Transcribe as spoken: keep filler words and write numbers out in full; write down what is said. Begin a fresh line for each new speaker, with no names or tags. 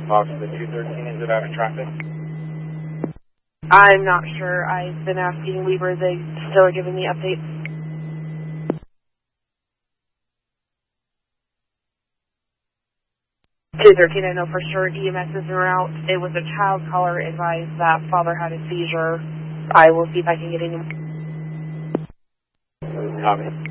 Fox to two thirteen, is it out of traffic?
I'm not sure. I've been asking Weaver. They still are giving me updates. two thirteen, I know for sure E M S is en route. It was a child caller advised that father had a seizure. I will see if I can get any.
Copy.